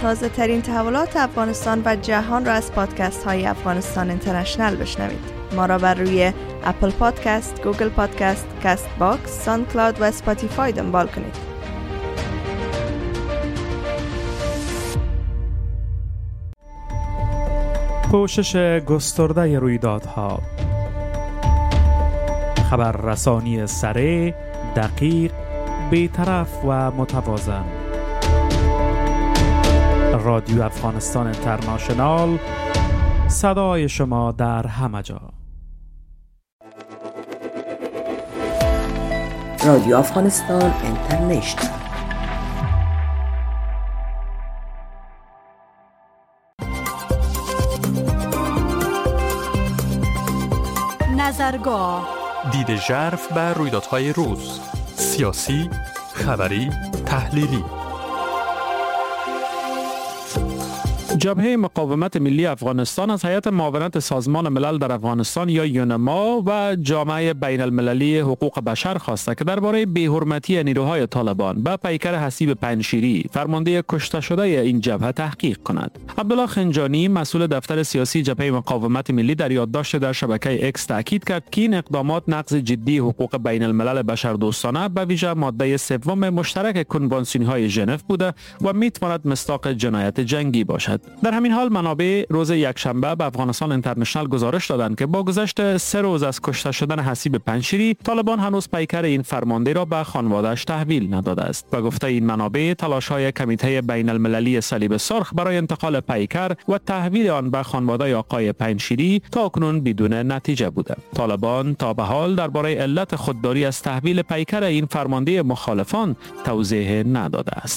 تازه ترین تحولات افغانستان و جهان را از پادکست های افغانستان اینترنشنل بشنوید. ما را بر روی اپل پادکست، گوگل پادکست، کست باکس، ساوند کلاود و اسپاتیفای دنبال کنید. پوشش گسترده رویدادها، خبررسانی سریع، دقیق، بی‌طرف و متوازن. رادیو افغانستان اینترنشنال، صدای شما در همه جا. رادیو افغانستان اینترنشنال. نظرگاه، دید ژرف بر رویدادهای روز، سیاسی، خبری، تحلیلی. جبهه مقاومت ملی افغانستان از هیئت معاونت سازمان ملل در افغانستان یا یونما و جامعه بین المللی حقوق بشر خواسته که درباره بی‌حرمتی نیروهای طالبان به پیکر حسیب پنجشیری، فرمانده کشته شده این جبهه، تحقیق کند. عبدالله خنجانی، مسئول دفتر سیاسی جبهه مقاومت ملی، در یادداشت در شبکه اکس تاکید کرد که این اقدامات نقض جدی حقوق بین الملل بشردوستانه به ویژه ماده 3 مشترک کنوانسیون‌های ژنو بوده و میتواند مصداق جنایت جنگی باشد. در همین حال منابع روز یکشنبه به افغانستان اینترنشنال گزارش دادند که با گذشت 3 روز از کشته شدن حسیب پنجشیری، طالبان هنوز پیکر این فرمانده را به خانواده‌اش تحویل نداده است. و گفته این منابع تلاش‌های کمیته بین المللی صلیب سرخ برای انتقال پیکر و تحویل آن به خانواده آقای پنجشیری تا اکنون بدون نتیجه بوده. طالبان تا به حال درباره علت خودداری از تحویل پیکر این فرمانده مخالفان توضیح نداده است.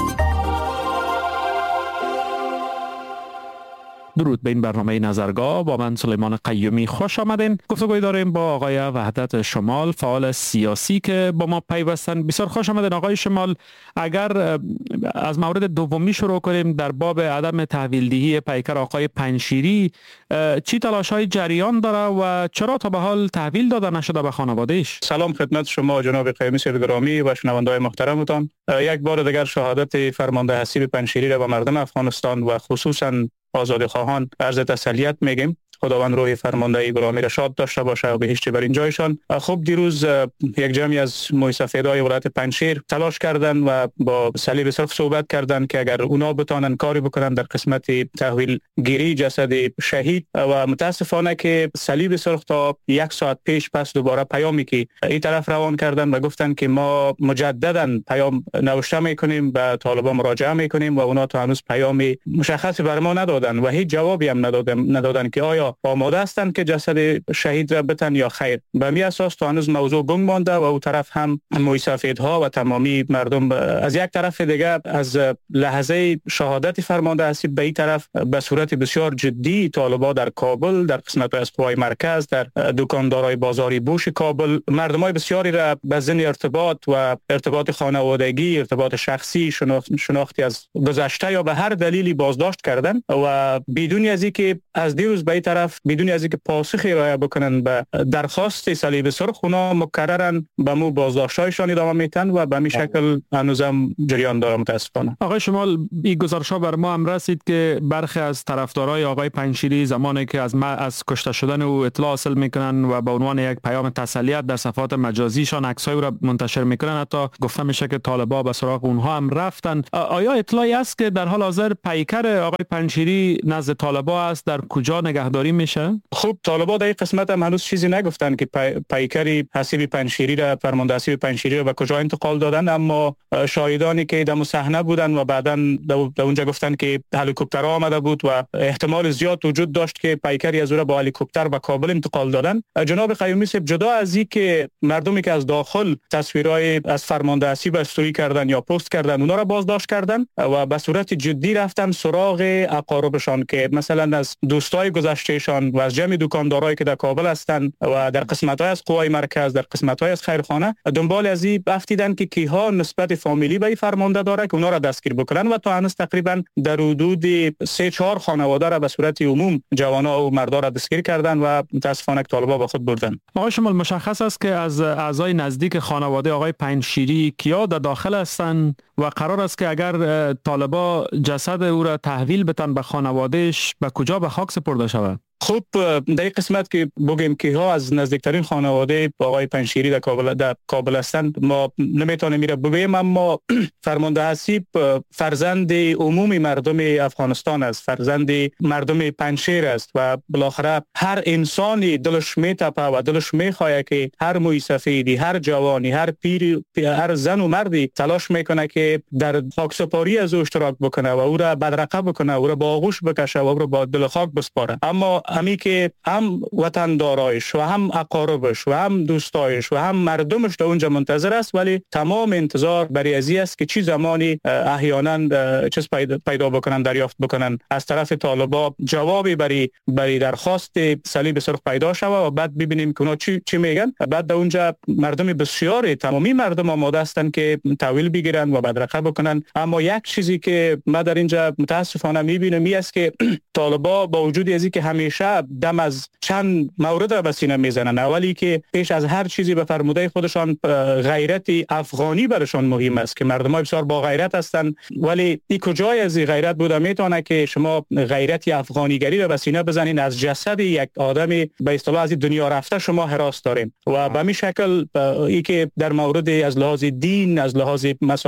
درود به این برنامه نظرگاه. با من سلیمان قیومی خوش آمدین. گفتگوی داریم با آقای وحدت شمال، فعال سیاسی که با ما پیوستن. بسیار خوش آمدین آقای شمال. اگر از مورد دومی شروع کنیم، در باب عدم تحویل دهی پیکر آقای پنجشیری، چی تلاش‌های جریان داره و چرا تا به حال تحویل داده نشده به خانواده‌اش؟ سلام خدمت شما جناب قیومی صاحب گرامی و شنونده‌های محترمتان. یک بار دیگر شهادت فرمانده حسیب پنجشیری را به مردم افغانستان و خصوصاً آزادخواهان عرض تسلیت میگیم. خداوند روح فرمانده گرامی را شاد داشته باشه و بهشت برین جایشان. خب دیروز یک جمعی از موسفیدای ولایت پنجشیر تلاش کردن و با صلیب سرخ صحبت کردن که اگر اونا بتانن کاری بکنن در قسمت تحویل گیری جسد شهید، و متاسفانه که صلیب سرخ تا 1 ساعت پیش پس دوباره پیامی که این طرف روان کردن و گفتن که ما مجددا پیام نوشته میکنیم، به طالبان مراجعه میکنیم و اونا تا هنوز پیامی مشخصی بر ما ندادن و هیچ جوابی هم ندادن که آیا آماده هستند که جسد شهید را بتن یا خیر. به می اساس تا هنوز موضوع گنگ مانده و او طرف هم موسفیدها و تمامی مردم از یک طرف دیگه از لحظه شهادت فرمانده حسیب به این طرف به صورت بسیار جدی طالبان در کابل، در قسمت از قوای مرکز، در دکاندارای بازاری بوش کابل، مردمای بسیاری را به ضمن ارتباط خانوادگی، ارتباط شخصی، شناختی از گذشته یا به هر دلیلی بازداشت کردن و بدون از اینکه از دیروز به این طرف بدون از اینکه پاسخی ارائه بکنن به درخواست صلیب سرخ، اونا مکررن به مو بازداشت‌هایشان ادامه میتن و به همین شکل هنوزم جریان داره متاسفانه. آقای شمال، این گزارش‌ها بر ما هم رسید که برخی از طرفدارای آقای پنجشیری زمانی که از کشته شدن او اطلاع حاصل میکنن و به عنوان یک پیام تسلیت در صفحات مجازیشان عکسای او را منتشر میکنن، حتی گفته میشه که طالبان به سراغ اونها هم رفتن. آیا اطلاعی است که در حال حاضر پیکر آقای پنجشیری نزد طالبان است؟ در کجا نگهداری میشه؟ خب طالبان در این قسمت هم هنوز چیزی نگفتن که پیکری حسیب پنجشیری را، فرمانده حسیب پنجشیری را به کجا انتقال دادن، اما شاهدانی که در صحنه بودن و بعداً در اونجا گفتن که هلیکوپتر آمده بود و احتمال زیاد وجود داشت که پیکری از او را با هلیکوپتر به کابل انتقال دادن. جناب قیومی صاحب، جدا از این که مردمی که از داخل تصویرهای از فرمانده حسیب استوری کردن یا پست کردن، اونا را بازداشت کردن و به صورت جدی رفتن سراغ اقاربشان که مثلا از دوستای گذشته خانوادهشان و از جمع دکاندارایی که در کابل هستند و در قسمت‌های از قوای مرکز، در قسمت‌های از خیرخانه دنبال از این افتیدن که کیها نسبت فامیلی به این فرمانده داره که اونا را دستگیر بکنن و تا هنوز تقریبا در حدود 3-4 خانواده را به صورت عموم جوانا و مردا را دستگیر کردن و متاسفانه طالبا با خود بردن. آقای شمال مشخص است که از اعضای نزدیک خانواده آقای پنجشیری کیا در داخل هستند و قرار است که اگر طالبا جسد او را تحویل بتن به خانوادهش به کجا به خاک سپرده شود؟ خب در این قسمت که بگیم که ها از نزدیکترین خانواده آقای پنجشیری در کابل هستند ما نمیتونیم میره بگیم، اما فرمانده حسیب فرزند عمومی مردم افغانستان است، فرزند مردم پنجشیر است و بالاخره هر انسانی دلش میتپه و دلش میخواد که هر موی سفیدی، هر جوانی، هر پیری، هر زن و مردی تلاش میکنه که در خاکسپاری از او اشتراک بکنه و او را بدرقه بکنه، او را با آغوش بکشه و او را با دل خاک بسپاره. اما همی که هم وطن دارایش و هم اقاربش و هم دوستایش و هم مردمش در اونجا منتظر است، ولی تمام انتظار برای ازی است که چی زمانی احیانا چیز پیدا بکنن، دریافت بکنن از طرف طالبا، جوابی برای درخواست صلیب سرخ پیدا شود و بعد ببینیم که اونا چی میگن. بعد در اونجا مردم بسیاری، تمامی مردم آماده هستند که تحویل بگیرن و بدرقه بکنن. اما یک چیزی که ما در اینجا متاسفانه میبینیم این است که طالبا با وجود ازی که همیشه دم از چند مورد به سینه میزنن، اولی که پیش از هر چیزی به فرموده خودشان غیرت افغانی برشان مهم است که مردمای بسیار با غیرت هستند، ولی این کجای از غیرت بوده میتونه که شما غیرت افغانیگری رو به سینه بزنین، از جسد یک آدم به اصطلاح از دنیا رفته شما هراس دارین و به همین شکل ای که در مورد از لحاظ دین، از لحاظ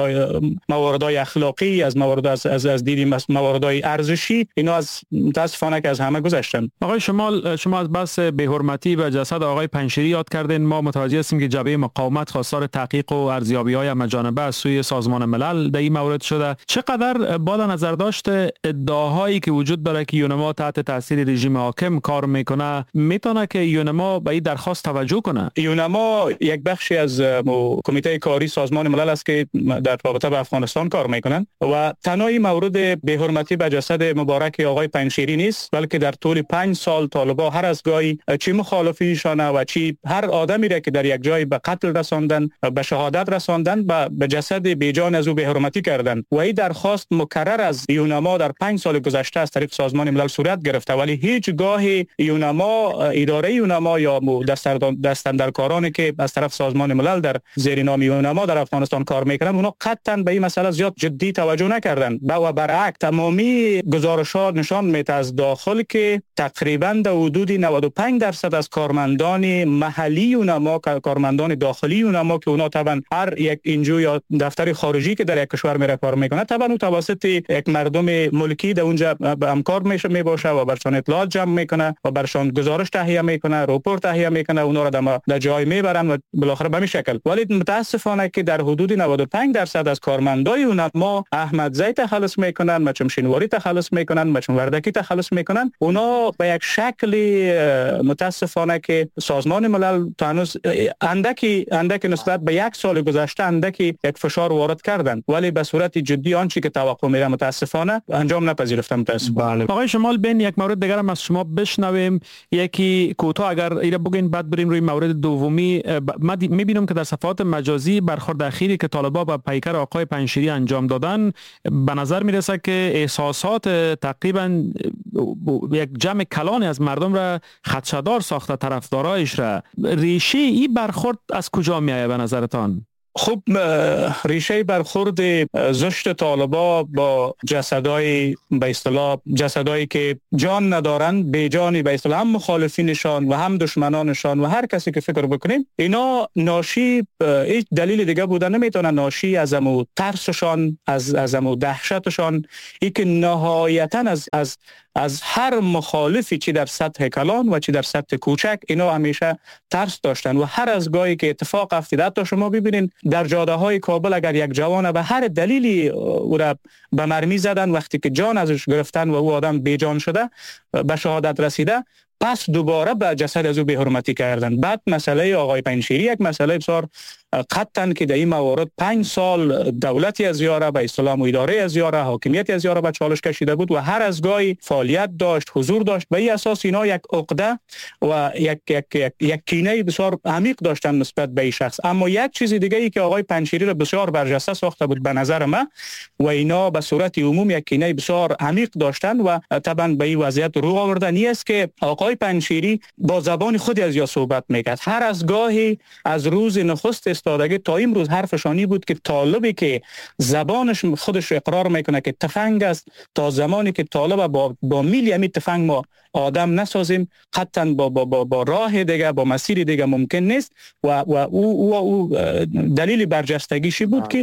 مواردهای اخلاقی، از موارد از دین، مواردهای ارزشی، اینا از متاسفانه که از همه گذشتن. آقای شمال، شما از بحث بی‌حرمتی و جسد آقای پنجشیری یاد کردین. ما متوجه هستیم که جبهه مقاومت خواستار تحقیق و ارزیابی‌های همه‌جانبه از سوی سازمان ملل در این مورد شده. چقدر بالا نظر داشته ادعاهایی که وجود داره که یونما تحت تاثیر رژیم حاکم کار میکنه، میتونه که یونما به این درخواست توجه کنه؟ یونما یک بخشی از کمیته کاری سازمان ملل است که در رابطه با افغانستان کار میکنن و تنها مورد بی‌حرمتی به جسد مبارک آقای پنجشیری نیست، بلکه در طول 5 سال طالبا هر از گاهی چی مخالفینشان و چی هر آدمی را که در یک جای به قتل رساندن، به شهادت رساندن، به جسد بیجان از او بی‌حرمتی کردن و این درخواست مکرر از یونما در 5 سال گذشته از طریق سازمان ملل صورت گرفته، ولی هیچ گاه یونما، اداره یونما یا دستاندرکارانی که از طرف سازمان ملل در زیر نام یونما در افغانستان کار میکنن، اونا قطعا به این مسئله زیاد جدی توجه نکردن و برعکس تمامی گزارشات نشان میده از داخل که تقریبا در حدود 95% از کارمندان محلی یونما، کارمندان داخلی یونما که اونا طبعا هر یک انجو یا دفتر خارجی که در یک کشور میره کار میکنه، طبعا توسط یک مردم ملکی در اونجا به همکار می باشه و برشان اطلاعات جمع میکنه و برشان گزارش تهیه میکنه، رپورت تهیه میکنه، اونا را در جای میبرن و بالاخره به این شکل. ولی متاسفانه که در حدود 95% از کارمندای یونما احمدزی تخلص میکنن، مچم شینواری تخلص میکنن، مچم وردکی تخلص میکنن. اونا به یک شکل متاسفانه که سازمان ملل هنوز اندکی نسبت به 1 سال گذشته اندکی یک فشار وارد کردن، ولی به صورت جدی آنچه که توقع میره متاسفانه انجام نپذیرفتم. متاسفانه. آقای شمال، بین یک مورد دیگر هم از شما بشنویم، یکی کوتاه اگر ایره بگین بعد بریم روی مورد دومی. من میبینم که در صفحات مجازی برخورد اخیری که طالبا با پیکر آقای پنجشیری انجام دادن به نظر میرسه که احساسات تقریبا یک جمع کلانی از مردم را خدشه‌دار ساخته، طرفدارایش را. ریشه این برخورد از کجا میآید به نظرتان؟ خب ریشه برخورد زشت طالبا با جسدای به اصطلاح جسدایی که جان ندارن، بیجانی به اصطلاح، هم مخالفینشان و هم دشمنانشان و هر کسی که فکر بکنیم، اینا ناشی هیچ دلیل دیگه بودن نمیتونه، ناشی از امو ترسشان، از امو دهشتشان، ای که نهایتا از هر مخالفی چی در سطح کلان و چی در سطح کوچک اینا همیشه ترس داشتن و هر از گاهی که اتفاق افتید، حتی شما ببینید در جاده های کابل اگر یک جوان به هر دلیلی او را به مرمی زدن، وقتی که جان ازش گرفتن و او آدم بیجان شده، به شهادت رسیده، پس دوباره به جسد از او بی‌حرمتی کردن. بعد مسئله آقای پنجشیری یک مسئله بسیار قطعا که در این موارد 5 سال دولتی از یاره به اسلام و اداره از یاره حاکمیت از یاره به چالش کشیده بود و هر از گاهی فعالیت داشت، حضور داشت. به این اساس اینا یک عقده و یک کینه بسیار عمیق داشتن نسبت به این شخص. اما یک چیز دیگه ای که آقای پنجشیری را بسیار برجسته ساخته بود به نظر من و اینا به صورت عموم یک کینه بسیار عمیق داشتن و طبعا به این وضعیت رو آوردن است که آقای پنجشیری با زبان خود از یا صحبت میکرد. هر از گاهی از روز نخست استادگی تا امروز حرفشانی بود که طالبی که زبانش خودش اقرار میکنه که تفنگ است، تا زمانی که طالب با میلی امی تفنگ ما آدم نسازیم قطعا با راه دیگه با مسیر دیگه ممکن نیست و او دلیل برجستگیشی بود که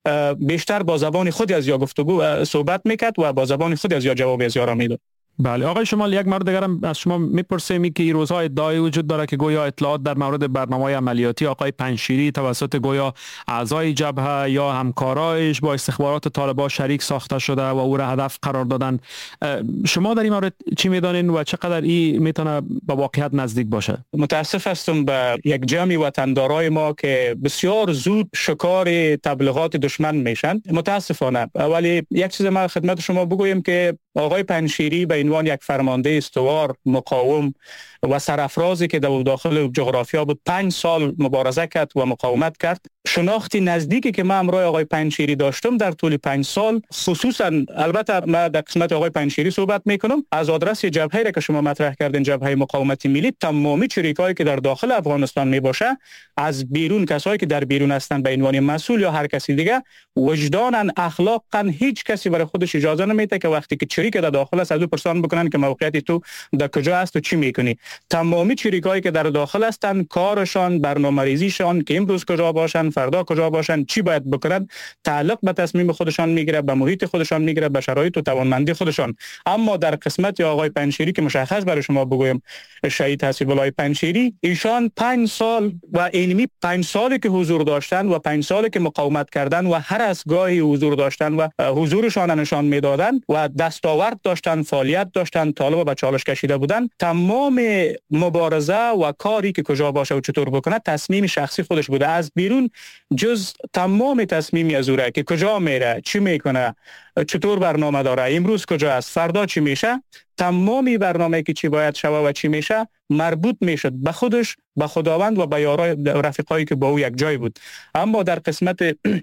بیشتر با زبان خود از یا گفتگو صحبت میکرد و با زبان خود از یا جواب از یا را میداد. بله آقای شمال، یک مورد دیگر از شما میپرسیم که این روزها ادعای وجود داره که گویا اطلاعات در مورد برنامه عملیاتی آقای پنجشیری توسط گویا اعضای جبهه یا همکارایش با استخبارات طالبان شریک ساخته شده و او را هدف قرار دادن. شما در این مورد چی میدانین و چقدر این میتونه به واقعیت نزدیک باشه؟ متاسف هستم به یک جمع وطندارای ما که بسیار زود شکار تبلیغات دشمن میشن. متاسفانه ولی یک چیز ما خدمت شما بگویم که آقای پنجشیری به عنوان یک فرمانده استوار، مقاوم و سرافرازی که در داخل جغرافیا بود 5 سال مبارزه کرد و مقاومت کرد. شناختی نزدیکی که من امروز آقای پنجشیری داشتم در طول 5 سال، خصوصا البته ما در قسمت آقای پنجشیری صحبت میکنم، از آدرس جبهه‌ای که شما مطرح کردین، جبهه مقاومت ملی، تمامی چریکایی که در داخل افغانستان می باشه، از بیرون کسایی که در بیرون هستن به عنوان مسئول یا هر کسی دیگه، وجدانن اخلاقا هیچ کسی برای خودش اجازه نمیده که وقتی که چریک در داخل است از او پرسان بکنن که موقعیت تو در کجا است و چی میکنی. تمامی چریکایی که در داخل هستن کارشان، برنامه‌ریزیشان که امروز کجا باشن، فردا کجا باشن، چی باید بکنن، تعلق به تصمیم خودشان میگیره، به محیط خودشان میگیره، به شرایط و توانمندی خودشان. اما در قسمت آقای پنجشیری که مشخص برای شما بگویم، شهید حسیب الله پنجشیری، ایشان 5 سال و اینمی 5 سالی که حضور داشتن و 5 سالی که مقاومت کردن و هر از گاهی حضور داشتن و حضورشان نشان میدادن و دستاورد داشتن، فعالیت داشتن، طالب به چالش کشیده بودن. تمام مبارزه و کاری که کجا باشه و چطور بکنه تصمیم شخصی خودش بوده. از بیرون جز تمام تصمیمی از اوره که کجا میره، چی میکنه، چطور برنامه داره، امروز کجا است، فردا چی میشه، تمامی برنامه که چی باید شوه و چی میشه مربوط میشد به خودش، به خداوند و به یارای رفیقایی که با او یک جای بود. اما در قسمت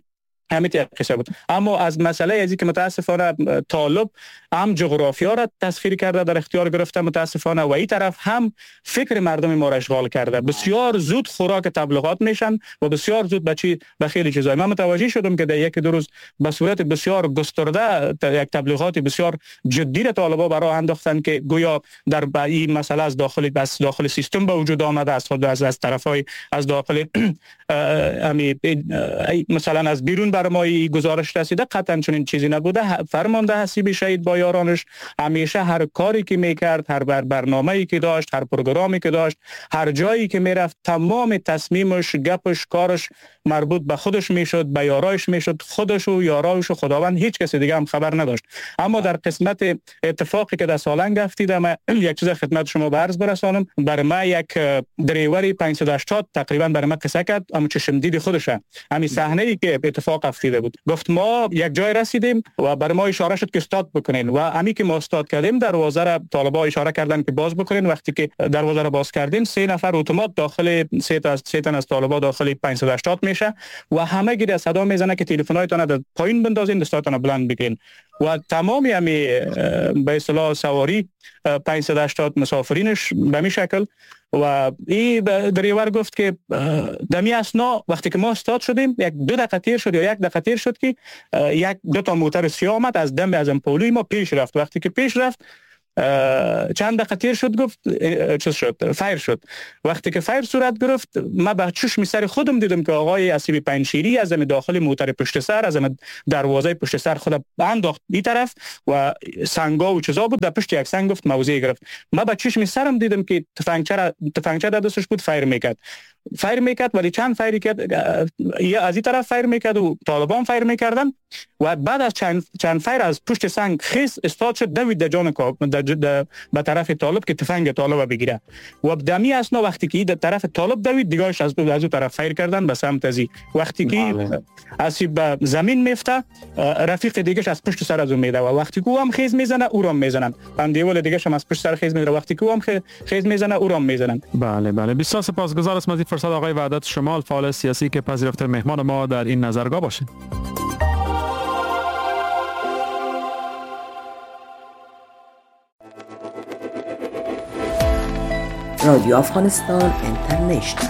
همیت قصه بود. اما از مسئله ازی که متاسفانه طالب هم جغرافیا را تسخیر کرده، در اختیار گرفته متاسفانه، و این طرف هم فکر مردم ما را اشغال کرده. بسیار زود خوراک تبلیغات میشن و بسیار زود به خیلی چیزای. من متوجه شدم که در 1-2 روز به صورت بسیار گسترده یک تبلیغات بسیار جدی را طالبا برای انداختن که گویا در این مسئله از داخل سیستم به وجود آمده است، از طرفای از داخل مثلا از بیرون بر ما گزارش رسیده. قطعا چنین چیزی نبوده. فرمانده حسیب شهید با یارانش همیشه هر کاری که میکرد، هر برنامه‌ای که داشت، هر پروگرامی که داشت، هر جایی که میرفت، تمام تصمیمش، گپش، کارش مربوط به خودش میشد، به یارایش میشد. خودش و یارایش و خداوند، هیچ کسی دیگه هم خبر نداشت. اما در قسمت اتفاقی که در سالنگ افتیده، من یک چیز خدمت شما به عرض برسانم. برای ما یک دریوری 580 تقریبا برای ما قصه کرد، اما چشم دید خودشه. همین صحنه‌ای که اتفاق افتیده بود، گفت ما یک جای رسیدیم و برای ما اشاره شد که استاد بکنین و همین که ما استاد کردیم دروازه را طالبا اشاره کردن که باز بکنین. وقتی که دروازه را باز کردین 3 نفر اتومات داخل 3 تا از طالبا داخل 580 میشه و همه گیر صدا میزنه که تلفن‌هایتون را پایین بندازین، دستاتون را بلند بگیرین و تمامی همی به اصطلاح سواری 580 مسافرینش به این شکل. و این دریور گفت که دمی اسنا وقتی که ما استاد شدیم 1-2 دقیقه تیر شد یا 1 دقیقه تیر شد که 1-2 تا موتر سیاه آمد از دم از پولوی ما پیش رفت. وقتی که پیش رفت چند دقیقه تیر شد، گفت چیز شد، فایر شد. وقتی که فایر صورت گرفت من به چشم سر خودم دیدم که آقای حسیب پنجشیری از داخل موتر پشت سر، از دروازه پشت سر خود انداخت این طرف و سنگا و چیزا بود، در پشت یک سنگ گفت موضع گرفت. من به چشم سرم دیدم که تفنگچه در دستش بود، فایر میکرد ولی چند فایری کرد، از این طرف فایر میکرد و طالبان فایر میکردن و بعد از چند فیر از پشت سنگ خیس استاد شد، دوید در جان به طرف طالب که تفنگ طالب بگیره و دمی اسنا وقتی که در طرف طالب دوید دیگهش از اون طرف فیر کردن به سمت ازی. وقتی که اسیب به زمین میفته رفیق دیگهش از پشت سر از اون میده و وقتی که او هم خیز میزنه او را میزنن، هم دیوال دیگهش هم از پشت سر خیز میزنه، وقتی که او هم خیز میزنه او را میزنن. بله بله، بسیار سپاسگزار از این فرصت آقای وحدت شمال، فعال سیاسی که پذیرفته مهمان ما در این نظرگاه باشید. رادیو افغانستان اینترنشنال.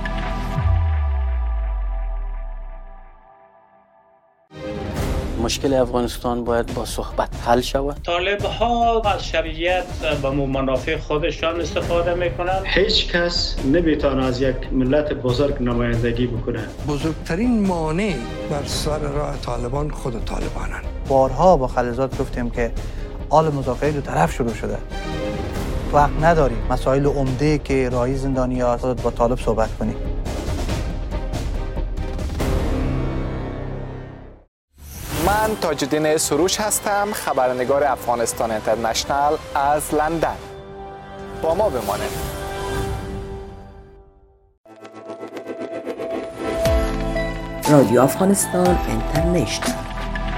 مشکل افغانستان باید با صحبت حل شود. طالب ها از شرعیت به منافع خودشان استفاده میکنند. هیچ کس نمیتونه از یک ملت بزرگ نمایندگی بکنه. بزرگترین مانع بر سر راه طالبان خود طالبانند. بارها با خلیزات گفتیم که حال مذاکره دو طرف شروع شده. وقت نداریم مسائل عمده که راهی زندانی‌ها با طالب صحبت کنیم. من تاج‌الدین سروش هستم، خبرنگار افغانستان اینترنشنال از لندن. با ما بمانید. رادیو افغانستان اینترنشنال.